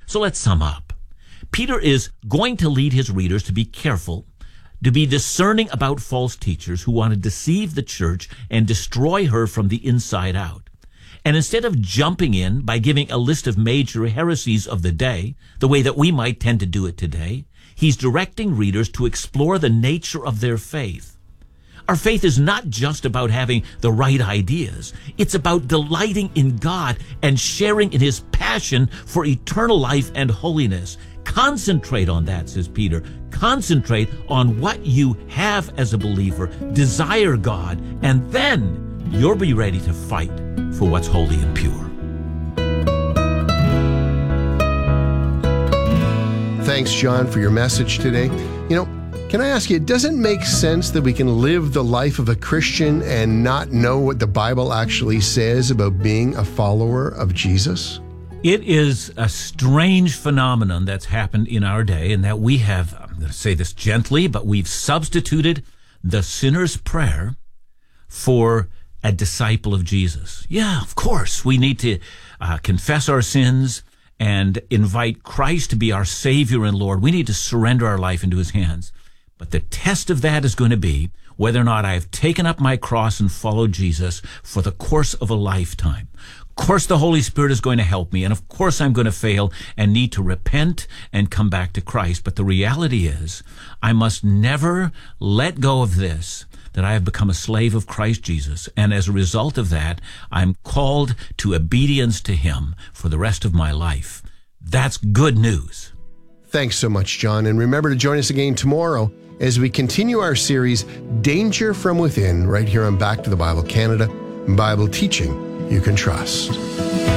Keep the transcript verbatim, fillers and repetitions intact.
So let's sum up. Peter is going to lead his readers to be careful, to be discerning about false teachers who want to deceive the church and destroy her from the inside out. And instead of jumping in by giving a list of major heresies of the day, the way that we might tend to do it today, he's directing readers to explore the nature of their faith. Our faith is not just about having the right ideas. It's about delighting in God and sharing in his passion for eternal life and holiness. Concentrate on that, says Peter. Concentrate on what you have as a believer. Desire God, and then you'll be ready to fight for what's holy and pure. Thanks, John, for your message today. You know, can I ask you, does it make sense that we can live the life of a Christian and not know what the Bible actually says about being a follower of Jesus? It is a strange phenomenon that's happened in our day, and that we have, I'm going to say this gently, but we've substituted the sinner's prayer for a disciple of Jesus. Yeah, of course, we need to uh, confess our sins and invite Christ to be our Savior and Lord. We need to surrender our life into his hands. But the test of that is going to be whether or not I've taken up my cross and followed Jesus for the course of a lifetime. Of course, the Holy Spirit is going to help me, and of course I'm going to fail and need to repent and come back to Christ. But the reality is, I must never let go of this, that I have become a slave of Christ Jesus, and as a result of that, I'm called to obedience to him for the rest of my life. That's good news. Thanks so much, John, and remember to join us again tomorrow as we continue our series, Danger from Within, right here on Back to the Bible Canada, Bible teaching you can trust.